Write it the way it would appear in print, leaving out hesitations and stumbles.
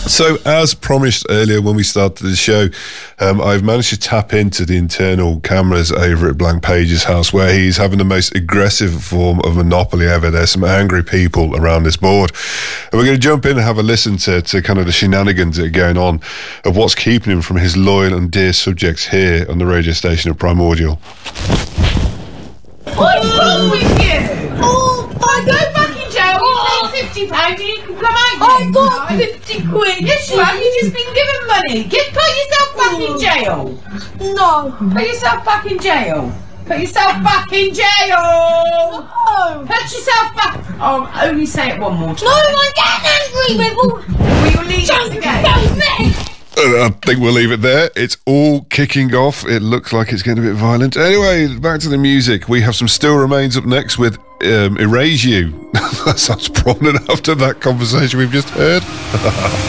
So, as promised earlier when we started the show, I've managed to tap into the internal cameras over at Blank Page's house, where he's having the most aggressive form of Monopoly ever. There's some angry people around this board. And we're going to jump in and have a listen to kind of the shenanigans that are going on, of what's keeping him from his loyal and dear subjects here on the radio station of Primordial. What's wrong with you? I go back in jail. You take £50 and you can come out. I got 50 quid. Yes, you have. You've just been given money. Put yourself back in jail. No. Put yourself back in jail. Put yourself back in jail. No. Put yourself back. I'll only say it one more time. No, I'm getting angry. Will you leave it again? I think we'll leave it there. It's all kicking off. It looks like it's getting a bit violent. Anyway, back to the music. We have some Still Remains up next with Erase You. That sounds prominent after that conversation we've just heard.